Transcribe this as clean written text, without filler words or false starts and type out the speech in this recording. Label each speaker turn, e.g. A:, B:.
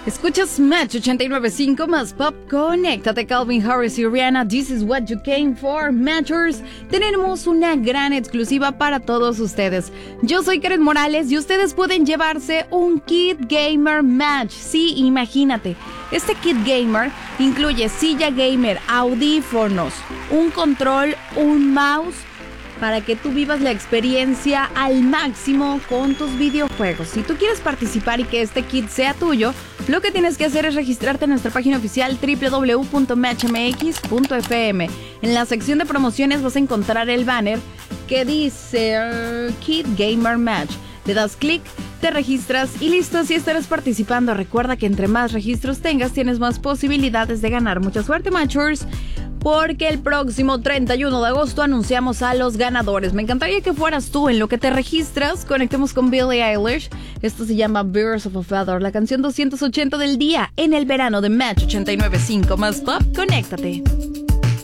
A: Escuchas Match 89.5 más Pop. Conéctate, Calvin Harris y Rihanna. This is what you came for, Matchers. Tenemos una gran exclusiva para todos ustedes. Yo soy Karen Morales y ustedes pueden llevarse un kit gamer Match. Sí, imagínate. Este kit gamer incluye silla gamer, audífonos, un control, un mouse, para que tú vivas la experiencia al máximo con tus videojuegos. Si tú quieres participar y que este kit sea tuyo, lo que tienes que hacer es registrarte en nuestra página oficial www.matchmx.fm. En la sección de promociones vas a encontrar el banner que dice Kit Gamer Match. Le das clic, te registras y listo, así estarás participando. Recuerda que entre más registros tengas, tienes más posibilidades de ganar. Mucha suerte, Matchers, porque el próximo 31 de agosto anunciamos a los ganadores. Me encantaría que fueras tú. En lo que te registras, conectemos con Billie Eilish. Esto se llama Birds of a Feather, la canción 280 del día en el verano de Match 89.5 más Pop. Conéctate.